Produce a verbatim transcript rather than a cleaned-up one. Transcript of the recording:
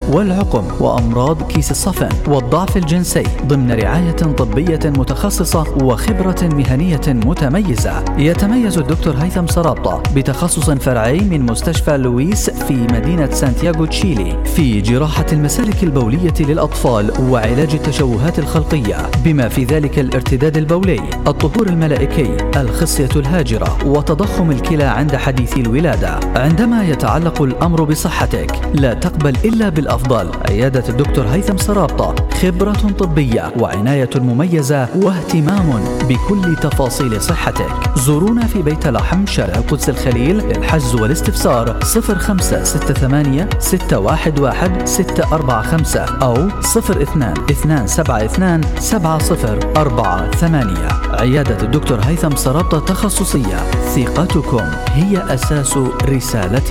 والعقم وأمراض كيس الصفن والضعف الجنسي ضمن رعاية طبية متخصصة وخبرة مهنية متميزة. يتميز الدكتور هيثم سرابطة بتخصص فرعي من مستشفى لويس في مدينة سانتياغو تشيلي في جراحة المسالك البولية للأطفال وعلاج التشوهات الخلقية بما في ذلك الارتداد البولي، الطهور الملائكي، الخصية الهاجرة، وتضخم الكلى عند حديث الولادة. عندما يتعلق الأمر بصحتك لا تقبل إلا بالأفضل. عيادة الدكتور هيثم سرابطة، خبرة طبية وعناية مميزة واهتمام بكل تفاصيل صحتك. زورونا في بيت لحم شارع القدس الخليل للحجز والاستفسار صفر خمسة ستة ثمانية ستة واحد واحد ستة أربعة خمسة أو صفر اثنان اثنان سبعة اثنان سبعة صفر أربعة ثمانية. عيادة الدكتور هيثم سرابطة تخصصية، ثقتكم هي أساس رسالتنا.